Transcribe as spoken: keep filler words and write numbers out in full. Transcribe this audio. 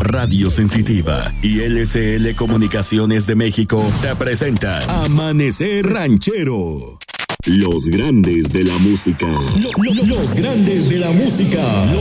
Radio Sensitiva y L S L Comunicaciones de México te presenta Amanecer Ranchero. Los grandes de la música. Lo, lo, los grandes de la música.